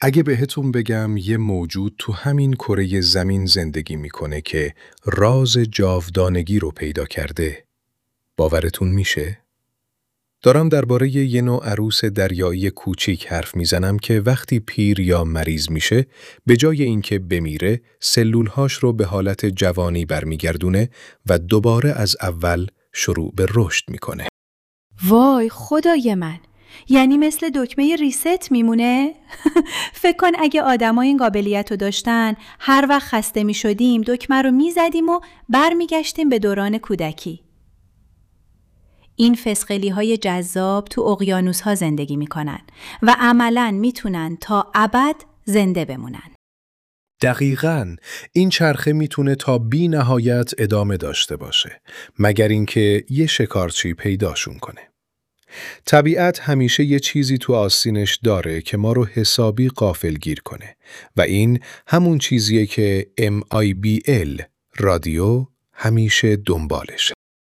اگه بهتون بگم یه موجود تو همین کره زمین زندگی میکنه که راز جاودانگی رو پیدا کرده، باورتون میشه؟ دارم درباره یه نوع عروس دریایی کوچیک حرف میزنم که وقتی پیر یا مریض میشه، به جای اینکه بمیره، سلولهاش رو به حالت جوانی برمیگردونه و دوباره از اول شروع به رشد میکنه. وای خدای من، یعنی مثل دکمه ریست میمونه؟ فکر کن اگه آدما این قابلیت رو داشتن، هر وقت خسته میشدیم دکمه رو میزدیم و برمیگشتیم به دوران کودکی. این فسقلی های جذاب تو اقیانوس ها زندگی میکنن و عملاً میتونن تا ابد زنده بمونن. دقیقاً، این چرخه میتونه تا بی نهایت ادامه داشته باشه، مگر اینکه یه شکارچی پیداشون کنه. طبیعت همیشه یه چیزی تو آستینش داره که ما رو حسابی غافلگیر کنه و این همون چیزیه که MIBL رادیو همیشه دنبالشه.